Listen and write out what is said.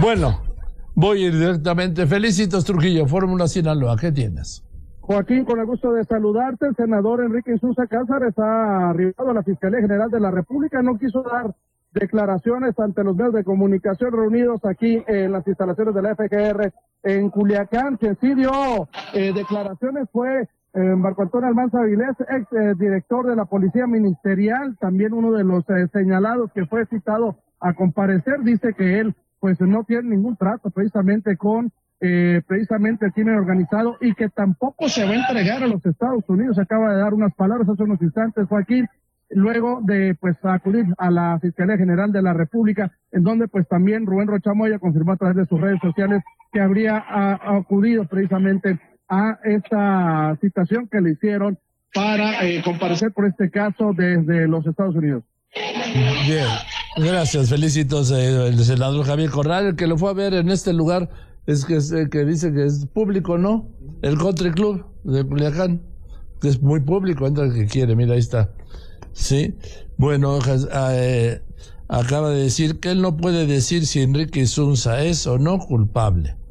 Bueno, voy a ir directamente. Felicitos, Trujillo, Fórmula Sinaloa, ¿qué tienes? Joaquín, con el gusto de saludarte, el senador Enrique Insunza Cázares ha arribado a la Fiscalía General de la República, no quiso dar declaraciones ante los medios de comunicación reunidos aquí en las instalaciones de la FGR en Culiacán. Quien sí dio declaraciones fue Marco Antonio Almanza Avilés, ex director de la Policía Ministerial, también uno de los señalados que fue citado a comparecer. Dice que él pues no tiene ningún trato precisamente con precisamente el crimen organizado y que tampoco se va a entregar a los Estados Unidos. Acaba de dar unas palabras hace unos instantes, Joaquín, luego de pues acudir a la Fiscalía General de la República, en donde pues también Rubén Rocha Moya confirmó a través de sus redes sociales que habría acudido precisamente a esta citación que le hicieron para comparecer por este caso desde los Estados Unidos. Bien, gracias, felicitos el senador Javier Corral, el que lo fue a ver en este lugar, es que dice que es público, ¿no? El Country Club de Culiacán, que es muy público, entra el que quiere, mira, ahí está. Sí, bueno, acaba de decir que él no puede decir si Enrique Insunza es o no culpable.